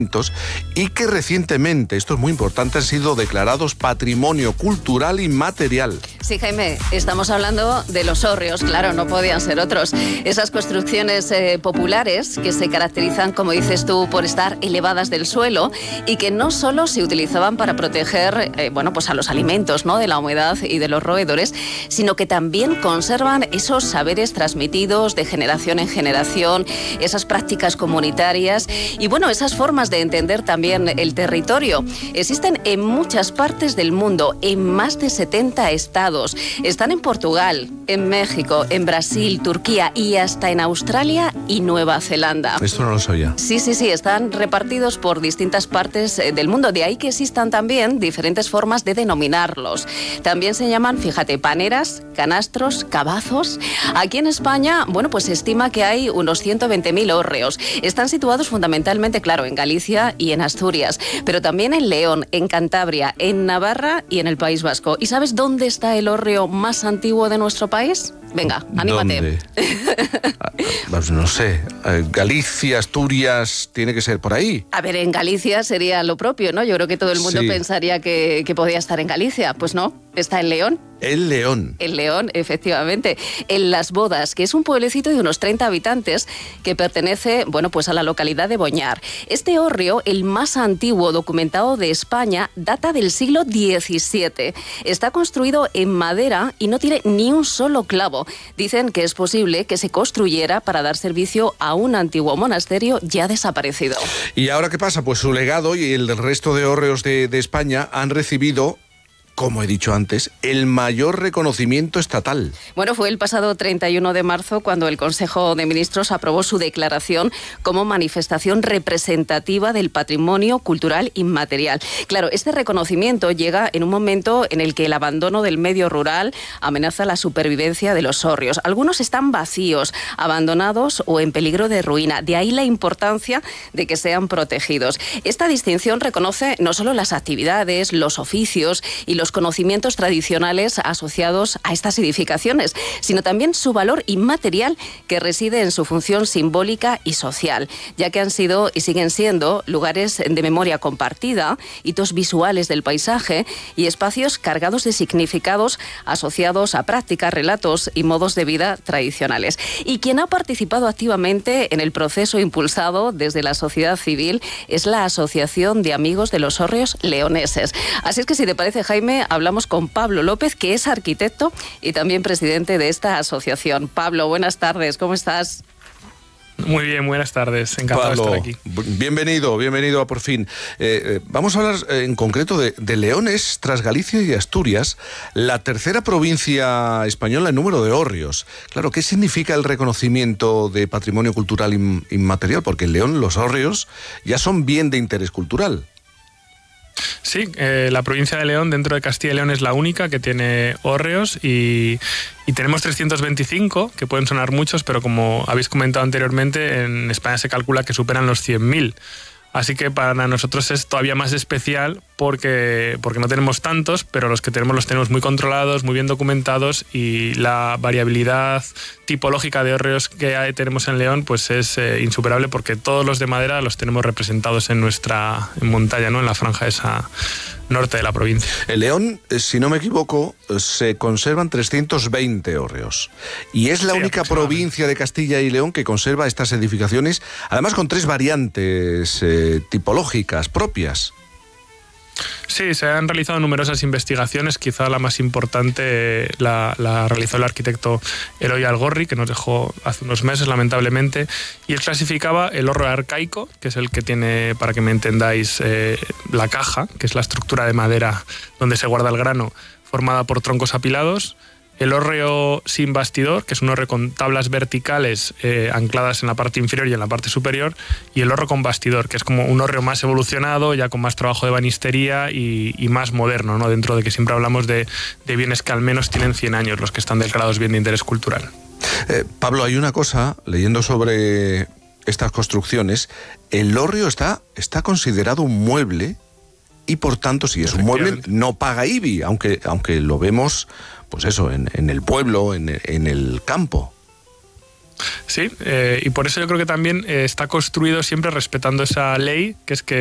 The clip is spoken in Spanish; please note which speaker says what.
Speaker 1: y que recientemente, esto es muy importante, han sido declarados Patrimonio Cultural Inmaterial.
Speaker 2: Sí, Jaime, estamos hablando de los hórreos, claro, no podían ser otros. Esas construcciones populares que se caracterizan, como dices tú, por estar elevadas del suelo y que no solo se utilizaban para proteger pues a los alimentos, ¿no?, de la humedad y de los roedores, sino que también conservan esos saberes transmitidos de generación en generación, esas prácticas comunitarias y, bueno, esas formas de entender también el territorio. Existen en muchas partes del mundo, en más de 70 estados. Están en Portugal, en México, en Brasil, Turquía y hasta en Australia y Nueva Zelanda.
Speaker 1: Esto no lo sabía.
Speaker 2: Sí, están repartidos por distintas partes del mundo. De ahí que existan también diferentes formas de denominarlos. También se llaman, fíjate, paneras, canastros, cabazos. Aquí en España, bueno, pues se estima que hay unos 120.000 hórreos. Están situados fundamentalmente, claro, en Galicia y en Asturias, pero también en León, en Cantabria, en Navarra y en el País Vasco. ¿Y sabes dónde está el hórreo más antiguo de nuestro país? Venga, anímate.
Speaker 1: ¿Dónde? Pues no sé, Galicia, Asturias, tiene que ser por ahí.
Speaker 2: A ver, en Galicia sería lo propio, ¿no? Yo creo que todo el mundo pensaría que podía estar en Galicia. Pues no, está en León.
Speaker 1: El León.
Speaker 2: El León, efectivamente. En Las Bodas, que es un pueblecito de unos 30 habitantes que pertenece, bueno, pues a la localidad de Boñar. Este hórreo, el más antiguo documentado de España, data del siglo XVII. Está construido en madera y no tiene ni un solo clavo. Dicen que es posible que se construyera para dar servicio a un antiguo monasterio ya desaparecido.
Speaker 1: ¿Y ahora qué pasa? Pues su legado y el del resto de hórreos de España han recibido, como he dicho antes, el mayor reconocimiento estatal.
Speaker 2: Bueno, fue el pasado 31 de marzo cuando el Consejo de Ministros aprobó su declaración como manifestación representativa del patrimonio cultural inmaterial. Claro, este reconocimiento llega en un momento en el que el abandono del medio rural amenaza la supervivencia de los hórreos. Algunos están vacíos, abandonados o en peligro de ruina. De ahí la importancia de que sean protegidos. Esta distinción reconoce no solo las actividades, los oficios y los conocimientos tradicionales asociados a estas edificaciones, sino también su valor inmaterial que reside en su función simbólica y social, ya que han sido y siguen siendo lugares de memoria compartida, hitos visuales del paisaje y espacios cargados de significados asociados a prácticas, relatos y modos de vida tradicionales. Y quien ha participado activamente en el proceso impulsado desde la sociedad civil es la Asociación de Amigos de los Hórreos Leoneses. Así es que, si te parece, Jaime, hablamos con Pablo López, que es arquitecto y también presidente de esta asociación. Pablo, buenas tardes, ¿cómo estás?
Speaker 3: Muy bien, buenas tardes, encantado
Speaker 1: Pablo,
Speaker 3: de estar aquí.
Speaker 1: Bienvenido a Por Fin. Vamos a hablar en concreto de León. Es, tras Galicia y Asturias, la tercera provincia española en número de hórreos. Claro, ¿qué significa el reconocimiento de patrimonio cultural inmaterial? Porque en León los hórreos ya son bien de interés cultural.
Speaker 3: Sí, la provincia de León, dentro de Castilla y León, es la única que tiene hórreos y tenemos 325, que pueden sonar muchos, pero como habéis comentado anteriormente, en España se calcula que superan los 100.000. Así que para nosotros es todavía más especial porque no tenemos tantos, pero los que tenemos los tenemos muy controlados, muy bien documentados, y la variabilidad tipológica de hórreos que tenemos en León pues es insuperable, porque todos los de madera los tenemos representados en montaña, ¿no?, en la franja esa norte de la provincia.
Speaker 1: En León, si no me equivoco, se conservan 320 hórreos. Y es la única provincia de Castilla y León que conserva estas edificaciones, además con 3 variantes tipológicas propias.
Speaker 3: Sí, se han realizado numerosas investigaciones. Quizá la más importante la realizó el arquitecto Eloy Algorri, que nos dejó hace unos meses, lamentablemente, y él clasificaba el hórreo arcaico, que es el que tiene, para que me entendáis, la caja, que es la estructura de madera donde se guarda el grano, formada por troncos apilados; el hórreo sin bastidor, que es un hórreo con tablas verticales ancladas en la parte inferior y en la parte superior; y el hórreo con bastidor, que es como un hórreo más evolucionado, ya con más trabajo de banistería y más moderno, ¿no?, dentro de que siempre hablamos de bienes que al menos tienen 100 años, los que están declarados bien de interés cultural.
Speaker 1: Pablo, hay una cosa, leyendo sobre estas construcciones, el hórreo está considerado un mueble y, por tanto, si es un mueble, no paga IBI, aunque lo vemos, pues eso, en el pueblo, en el campo.
Speaker 3: Sí, y por eso yo creo que también está construido siempre respetando esa ley, que es que